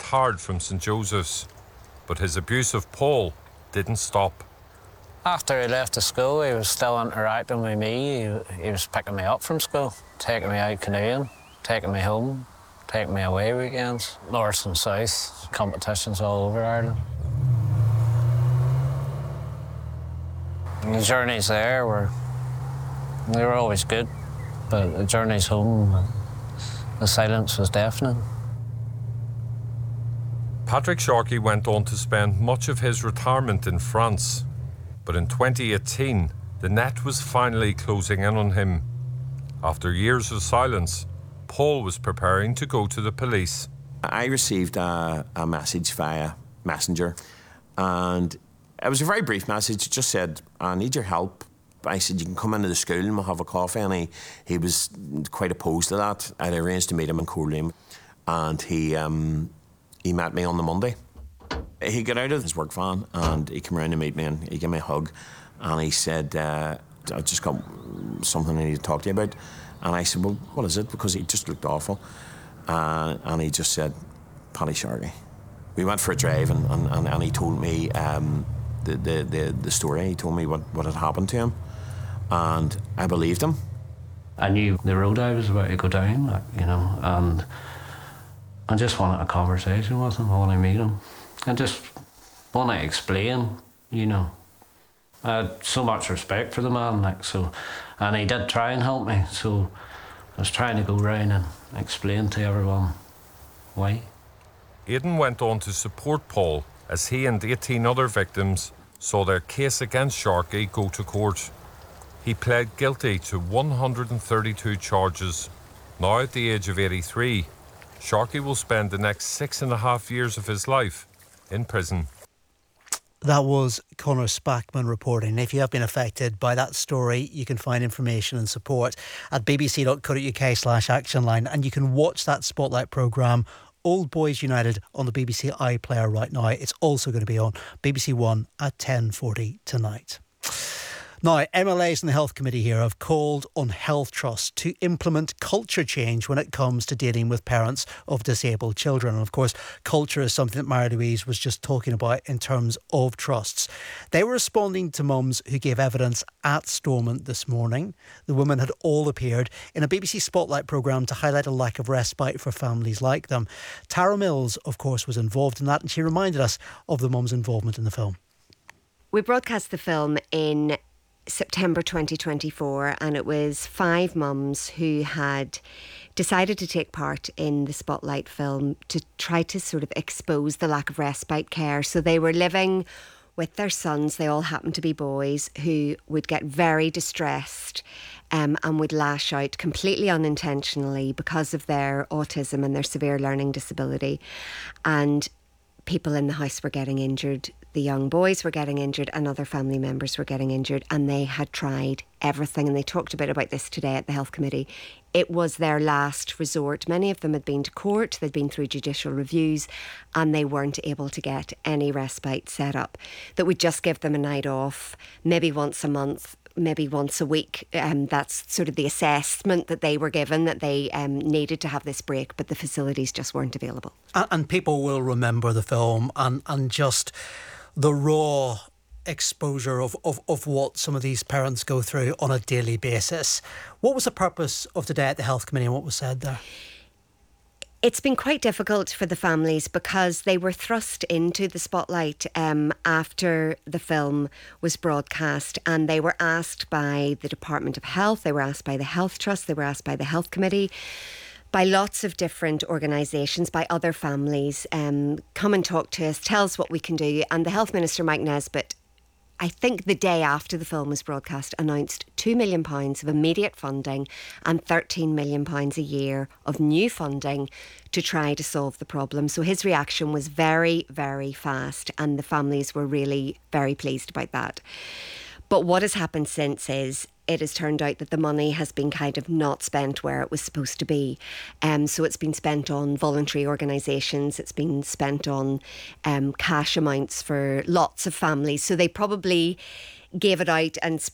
hard from St Joseph's, but his abuse of Paul didn't stop. After he left the school, he was still interacting with me. He was picking me up from school, taking me out canoeing, taking me home, taking me away weekends, north and south, competitions all over Ireland. And the journeys there were always good, but the journeys home, the silence was deafening. Patrick Sharkey went on to spend much of his retirement in France, but in 2018, the net was finally closing in on him. After years of silence, Paul was preparing to go to the police. I received a message via Messenger, and it was a very brief message. It just said, I need your help. I said, you can come into the school and we'll have a coffee, and he was quite opposed to that. I'd arranged to meet him in Courtleigh, and he met me on the Monday. He got out of his work van and he came around to meet me, and he gave me a hug, and he said, I've just got something I need to talk to you about. And I said, well, what is it? Because he just looked awful. And he just said, Paddy Sharkey. We went for a drive, and he told me the story. He told me what had happened to him, and I believed him. I knew the road I was about to go down, and I just wanted a conversation with him. I want to meet him. I just want to explain, I had so much respect for the man, and he did try and help me, so I was trying to go round and explain to everyone why. Aidan went on to support Paul as he and 18 other victims saw their case against Sharkey go to court. He pled guilty to 132 charges. Now at the age of 83, Sharkey will spend the next 6.5 years of his life in prison. That was Conor Spackman reporting. If you have been affected by that story, you can find information and support at bbc.co.uk/actionline, and you can watch that Spotlight programme, Old Boys United, on the BBC iPlayer right now. It's also going to be on BBC One at 10:40 tonight. Now, MLAs and the Health Committee here have called on Health Trust to implement culture change when it comes to dealing with parents of disabled children. And of course, culture is something that Marie-Louise was just talking about in terms of trusts. They were responding to mums who gave evidence at Stormont this morning. The women had all appeared in a BBC Spotlight programme to highlight a lack of respite for families like them. Tara Mills, of course, was involved in that, and she reminded us of the mums' involvement in the film. We broadcast the film in September 2024, and it was 5 mums who had decided to take part in the Spotlight film to try to sort of expose the lack of respite care. So they were living with their sons, they all happened to be boys, who would get very distressed and would lash out completely unintentionally because of their autism and their severe learning disability. And people in the house were getting injured. The young boys were getting injured and other family members were getting injured, and they had tried everything, and they talked a bit about this today at the Health Committee. It was their last resort. Many of them had been to court, they'd been through judicial reviews, and they weren't able to get any respite set up that would just give them a night off, maybe once a month, maybe once a week. That's sort of the assessment that they were given, that they needed to have this break, but the facilities just weren't available. And people will remember the film and just the raw exposure of what some of these parents go through on a daily basis. What was the purpose of today at the Health Committee and what was said there? It's been quite difficult for the families because they were thrust into the spotlight after the film was broadcast, and they were asked by the Department of Health, they were asked by the Health Trust, they were asked by the Health Committee, by lots of different organisations, by other families, come and talk to us, tell us what we can do. And the Health Minister, Mike Nesbitt, I think the day after the film was broadcast, announced £2 million of immediate funding and £13 million a year of new funding to try to solve the problem. So his reaction was very, very fast, and the families were really very pleased about that. But what has happened since is it has turned out that the money has been kind of not spent where it was supposed to be. So it's been spent on voluntary organisations, it's been spent on cash amounts for lots of families. So they probably gave it out and